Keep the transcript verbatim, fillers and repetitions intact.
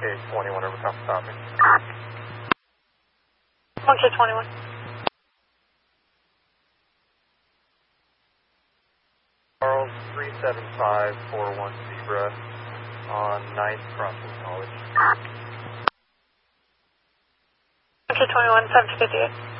K twenty-one, over copy, copy. one K twenty-one. Charles, three seven five four one Zebra on ninth crossing college. one K twenty-one, seven fifty-eight.